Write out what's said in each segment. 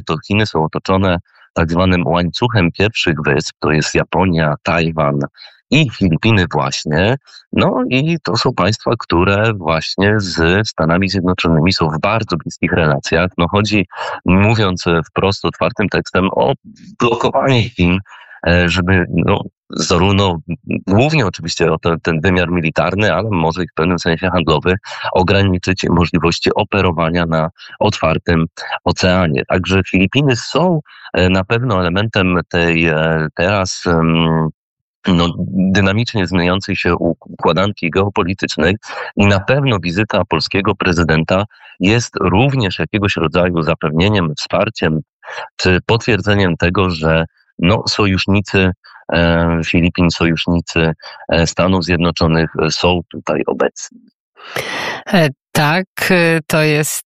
to Chiny są otoczone tak zwanym łańcuchem pierwszych wysp, to jest Japonia, Tajwan i Filipiny właśnie. No i to są państwa, które właśnie z Stanami Zjednoczonymi są w bardzo bliskich relacjach. No chodzi, mówiąc wprost, otwartym tekstem, o blokowanie Chin, żeby zarówno, głównie oczywiście o ten wymiar militarny, ale może i w pewnym sensie handlowy, ograniczyć możliwości operowania na otwartym oceanie. Także Filipiny są na pewno elementem tej teraz dynamicznie zmieniającej się układanki geopolitycznej i na pewno wizyta polskiego prezydenta jest również jakiegoś rodzaju zapewnieniem, wsparciem czy potwierdzeniem tego, że sojusznicy Filipin, sojusznicy Stanów Zjednoczonych są tutaj obecni. Tak, to jest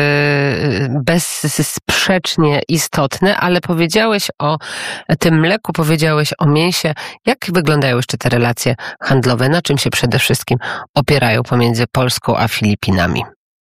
bezsprzecznie istotne, ale powiedziałeś o tym mleku, powiedziałeś o mięsie. Jak wyglądają jeszcze te relacje handlowe? Na czym się przede wszystkim opierają pomiędzy Polską a Filipinami?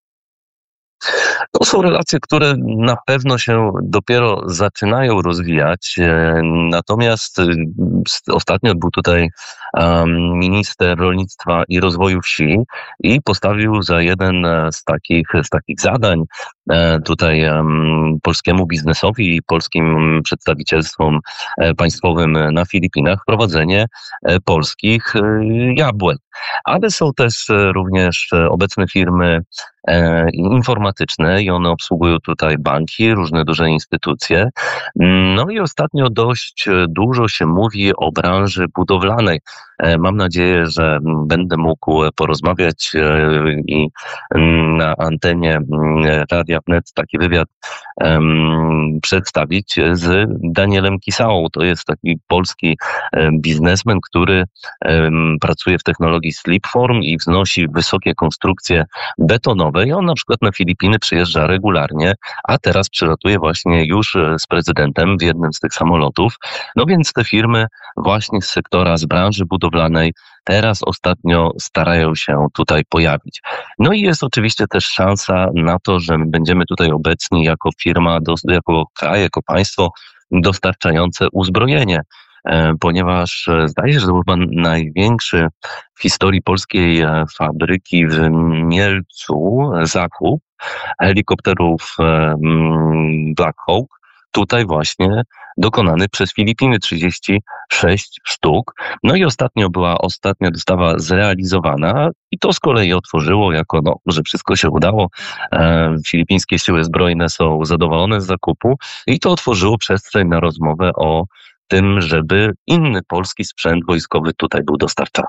To są relacje, które na pewno się dopiero zaczynają rozwijać, natomiast ostatnio był tutaj minister rolnictwa i rozwoju wsi i postawił za jeden z takich zadań tutaj polskiemu biznesowi i polskim przedstawicielstwom państwowym na Filipinach wprowadzenie polskich jabłek. Ale są też również obecne firmy informatyczne i one obsługują tutaj banki, różne duże instytucje. No i ostatnio dość dużo się mówi o branży budowlanej. Mam nadzieję, że będę mógł porozmawiać i na antenie Radia Wnet taki wywiad przedstawić z Danielem Kisałą. To jest taki polski biznesmen, który pracuje w technologii Slipform i wznosi wysokie konstrukcje betonowe. I on na przykład na Filipiny przyjeżdża regularnie, a teraz przylatuje właśnie już z prezydentem w jednym z tych samolotów. No więc te firmy właśnie z sektora, z branży budowlanej teraz ostatnio starają się tutaj pojawić. No i jest oczywiście też szansa na to, że będziemy tutaj obecni jako firma, jako kraj, jako państwo dostarczające uzbrojenie, ponieważ zdaje się, że to był chyba największy w historii polskiej fabryki w Mielcu zakup helikopterów Black Hawk, tutaj właśnie dokonany przez Filipiny, 36 sztuk. No i ostatnia dostawa zrealizowana i to z kolei otworzyło że wszystko się udało. Filipińskie siły zbrojne są zadowolone z zakupu i to otworzyło przestrzeń na rozmowę o tym, żeby inny polski sprzęt wojskowy tutaj był dostarczany.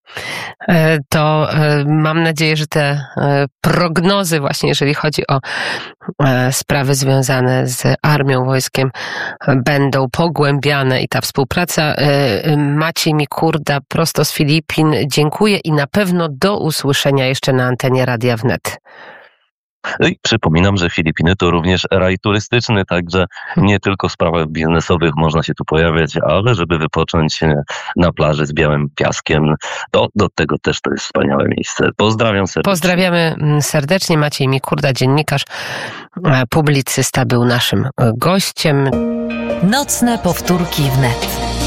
To mam nadzieję, że te prognozy właśnie, jeżeli chodzi o sprawy związane z armią, wojskiem, będą pogłębiane i ta współpraca. Maciej Mikurda prosto z Filipin. Dziękuję i na pewno do usłyszenia jeszcze na antenie Radia Wnet. I przypominam, że Filipiny to również raj turystyczny, także nie tylko w sprawach biznesowych można się tu pojawiać, ale żeby wypocząć na plaży z białym piaskiem, to do tego też to jest wspaniałe miejsce. Pozdrawiam serdecznie. Pozdrawiamy serdecznie. Maciej Mikurda, dziennikarz, publicysta, był naszym gościem. Nocne powtórki wnet.